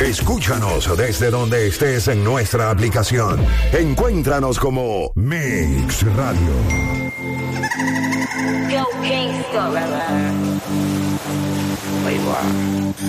Escúchanos desde donde estés en nuestra aplicación. Encuéntranos como Mix Radio. Go Kingston.